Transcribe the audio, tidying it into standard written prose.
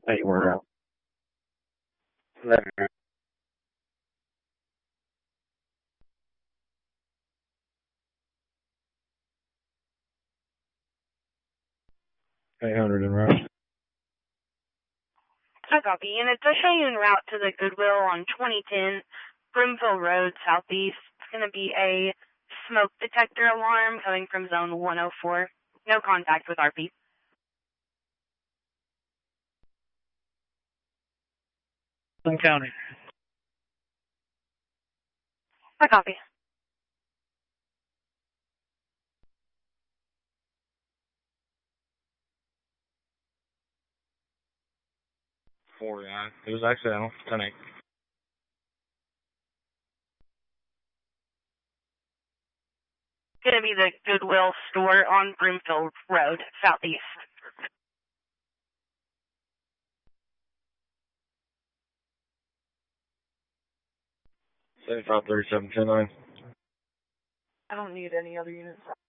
Hey, we're out. There. 800 en route. I copy. And it's showing you en route to the Goodwill on 2010 Broomfield Road, southeast. It's going to be a smoke detector alarm coming from zone 104. No contact with RP. County. I copy. It was accidental. 10-8. Going to be the Goodwill store on Broomfield Road, southeast. 35, 37, 10-9. I don't need any other units.